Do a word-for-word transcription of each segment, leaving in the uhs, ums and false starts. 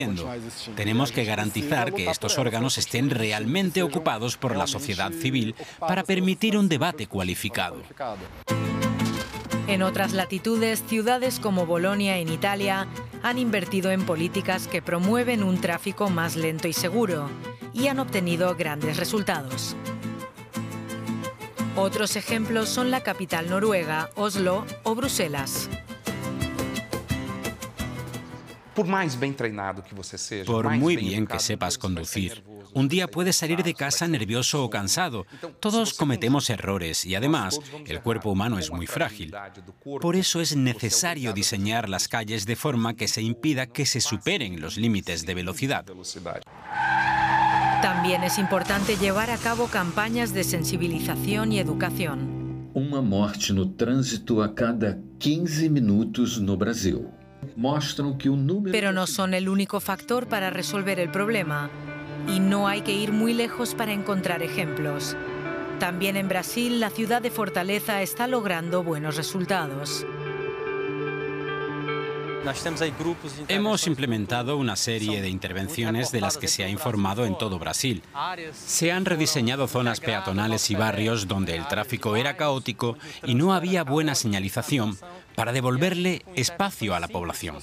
Tenemos que garantizar que estos órganos estén realmente ocupados por la sociedad civil para permitir un debate cualificado. En otras latitudes, ciudades como Bolonia en Italia han invertido en políticas que promueven un tráfico más lento y seguro y han obtenido grandes resultados. Otros ejemplos son la capital noruega, Oslo o Bruselas. Por muy bien que sepas conducir, un día puedes salir de casa nervioso o cansado. Todos cometemos errores y además el cuerpo humano es muy frágil. Por eso es necesario diseñar las calles de forma que se impida que se superen los límites de velocidad. También es importante llevar a cabo campañas de sensibilización y educación. Uma morte no trânsito a cada quince minutos no Brasil. Pero no son el único factor para resolver el problema. Y no hay que ir muy lejos para encontrar ejemplos. También en Brasil, la ciudad de Fortaleza está logrando buenos resultados. Hemos implementado una serie de intervenciones de las que se ha informado en todo Brasil. Se han rediseñado zonas peatonales y barrios donde el tráfico era caótico y no había buena señalización para devolverle espacio a la población.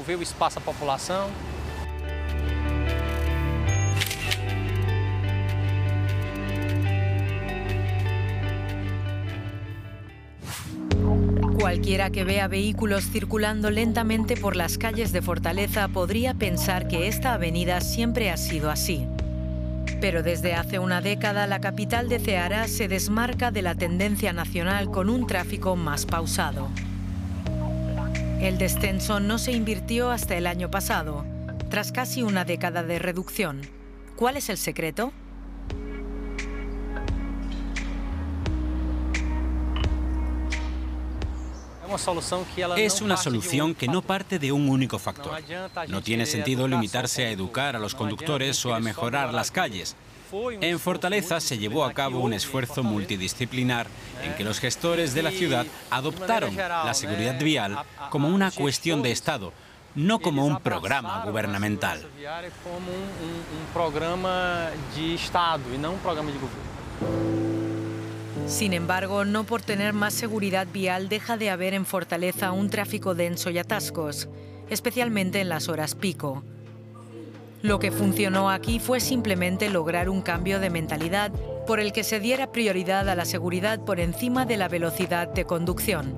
Cualquiera que vea vehículos circulando lentamente por las calles de Fortaleza podría pensar que esta avenida siempre ha sido así. Pero desde hace una década la capital de Ceará se desmarca de la tendencia nacional con un tráfico más pausado. El descenso no se invirtió hasta el año pasado, tras casi una década de reducción. ¿Cuál es el secreto? Es una solución que no parte de un único factor. No tiene sentido limitarse a educar a los conductores o a mejorar las calles. En Fortaleza se llevó a cabo un esfuerzo multidisciplinar en que los gestores de la ciudad adoptaron la seguridad vial como una cuestión de Estado, no como un programa gubernamental. Sin embargo, no por tener más seguridad vial deja de haber en Fortaleza un tráfico denso y atascos, especialmente en las horas pico. Lo que funcionó aquí fue simplemente lograr un cambio de mentalidad por el que se diera prioridad a la seguridad por encima de la velocidad de conducción.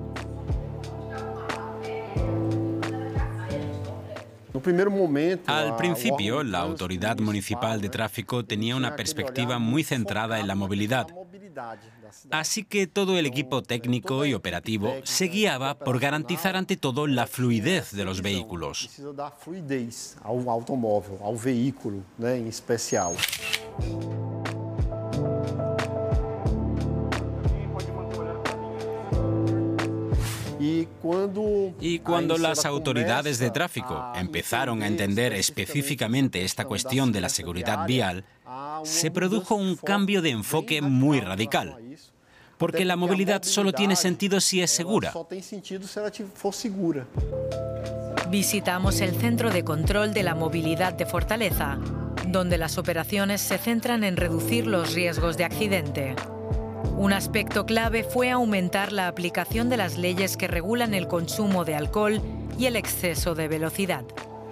Al principio, la Autoridad Municipal de Tráfico tenía una perspectiva muy centrada en la movilidad. Así que todo el equipo técnico y operativo se guiaba por garantizar ante todo la fluidez de los vehículos. Y cuando las autoridades de tráfico empezaron a entender específicamente esta cuestión de la seguridad vial, se produjo un cambio de enfoque muy radical. Porque la movilidad solo tiene sentido si es segura. Visitamos el Centro de Control de la Movilidad de Fortaleza, donde las operaciones se centran en reducir los riesgos de accidente. Un aspecto clave fue aumentar la aplicación de las leyes que regulan el consumo de alcohol y el exceso de velocidad.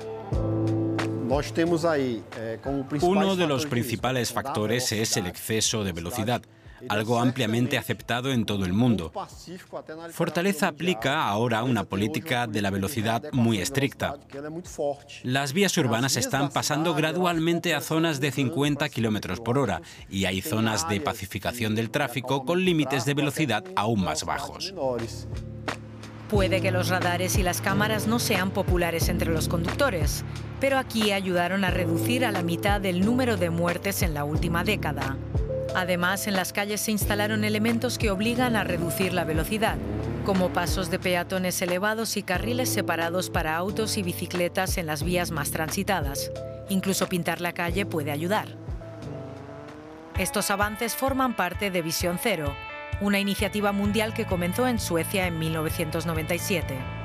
Uno de los principales factores es el exceso de velocidad, algo ampliamente aceptado en todo el mundo. Fortaleza aplica ahora una política de la velocidad muy estricta. Las vías urbanas están pasando gradualmente a zonas de cincuenta kilómetros por hora y hay zonas de pacificación del tráfico con límites de velocidad aún más bajos. Puede que los radares y las cámaras no sean populares entre los conductores, pero aquí ayudaron a reducir a la mitad el número de muertes en la última década. Además, en las calles se instalaron elementos que obligan a reducir la velocidad, como pasos de peatones elevados y carriles separados para autos y bicicletas en las vías más transitadas. Incluso pintar la calle puede ayudar. Estos avances forman parte de Visión Cero, una iniciativa mundial que comenzó en Suecia en mil novecientos noventa y siete.